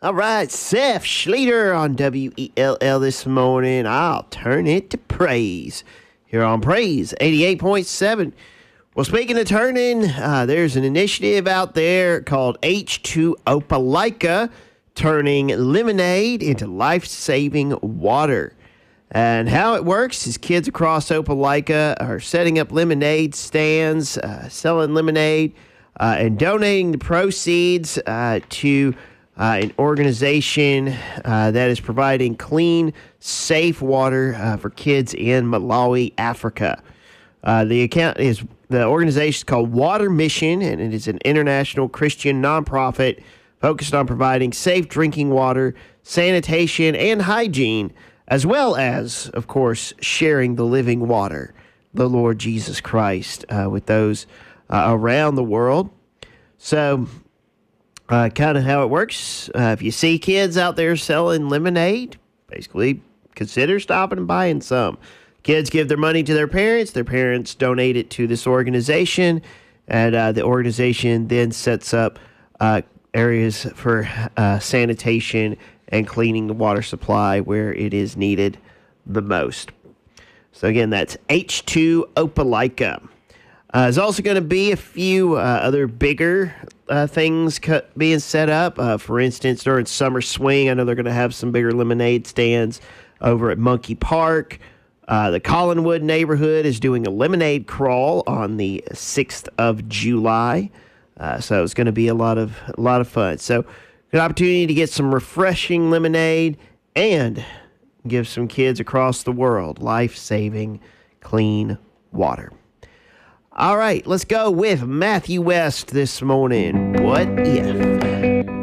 All right, Seth Schleter on WELL this morning. I'll turn it to praise here on Praise 88.7. Well, speaking of turning, there's an initiative out there called H2 Opelika, turning lemonade into life-saving water. And how it works is kids across Opelika are setting up lemonade stands, selling lemonade, and donating the proceeds to an organization that is providing clean, safe water for kids in Malawi, Africa. The organization is called Water Mission, and it is an international Christian nonprofit focused on providing safe drinking water, sanitation, and hygiene, as well as, of course, sharing the living water, the Lord Jesus Christ, with those around the world. So, kind of how it works. If you see kids out there selling lemonade, basically consider stopping and buying some. Kids give their money to their parents donate it to this organization, and the organization then sets up areas for sanitation and cleaning the water supply where it is needed the most. So again, that's H2 Opelika. There's also going to be a few other bigger things being set up. For instance, during Summer Swing, I know they're going to have some bigger lemonade stands over at Monkey Park. The Collinwood neighborhood is doing a lemonade crawl on the 6th of July. So it's going to be a lot of fun. So good opportunity to get some refreshing lemonade and give some kids across the world life-saving clean water. All right, let's go with Matthew West this morning. What if?